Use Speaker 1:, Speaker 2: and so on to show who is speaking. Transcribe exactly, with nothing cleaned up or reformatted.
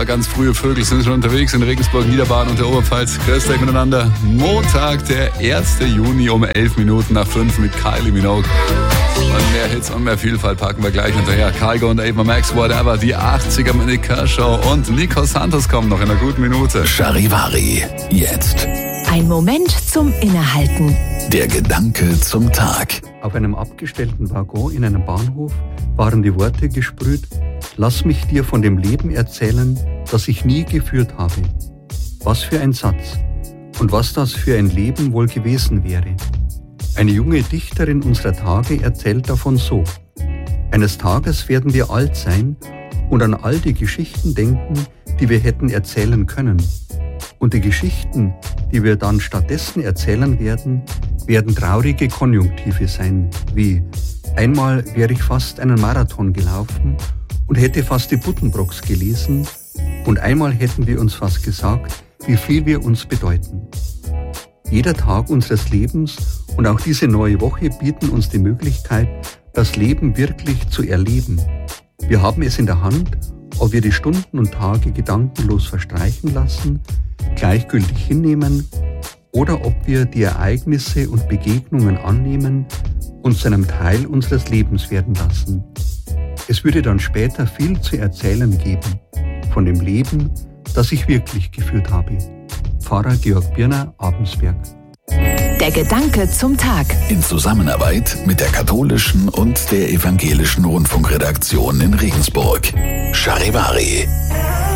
Speaker 1: paar ganz frühe Vögel sind schon unterwegs in Regensburg, Niederbayern und der Oberpfalz. Grüßt euch miteinander. Montag, der ersten Juni um elf Minuten nach fünf mit Kylie Minogue. Und mehr Hits und mehr Vielfalt packen wir gleich hinterher. Kygo und Ava Max, whatever, die achtziger mit Nick Kershaw und Nico Santos kommen noch in einer guten Minute.
Speaker 2: Charivari, jetzt.
Speaker 3: Ein Moment zum Innehalten.
Speaker 2: Der Gedanke zum Tag.
Speaker 4: Auf einem abgestellten Waggon in einem Bahnhof waren die Worte gesprüht: Lass mich dir von dem Leben erzählen, das ich nie geführt habe. Was für ein Satz und was das für ein Leben wohl gewesen wäre. Eine junge Dichterin unserer Tage erzählt davon so: Eines Tages werden wir alt sein und an all die Geschichten denken, die wir hätten erzählen können. Und die Geschichten, die wir dann stattdessen erzählen werden, werden traurige Konjunktive sein, wie: Einmal wäre ich fast einen Marathon gelaufen und hätte fast die Buddenbrooks gelesen, und einmal hätten wir uns fast gesagt, wie viel wir uns bedeuten. Jeder Tag unseres Lebens und auch diese neue Woche bieten uns die Möglichkeit, das Leben wirklich zu erleben. Wir haben es in der Hand, ob wir die Stunden und Tage gedankenlos verstreichen lassen, gleichgültig hinnehmen, oder ob wir die Ereignisse und Begegnungen annehmen und zu einem Teil unseres Lebens werden lassen. Es würde dann später viel zu erzählen geben von dem Leben, das ich wirklich geführt habe. Pfarrer Georg Birner, Abensberg.
Speaker 3: Der Gedanke zum Tag.
Speaker 2: In Zusammenarbeit mit der katholischen und der evangelischen Rundfunkredaktion in Regensburg. Charivari.